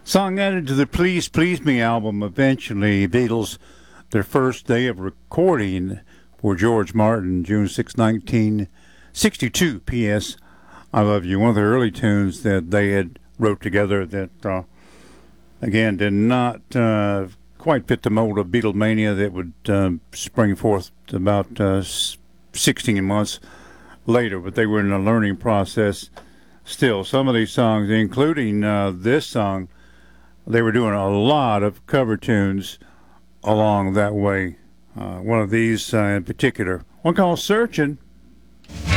Song added to the Please Please Me album eventually. Beatles, their first day of recording for George Martin, June 6, 1962. P.S. I Love You, one of the early tunes that they had wrote together that, again, did not quite fit the mold of Beatlemania that would spring forth about 16 months later, but they were in a learning process still. Some of these songs, including this song, they were doing a lot of cover tunes along that way. One of these in particular, one called Searching.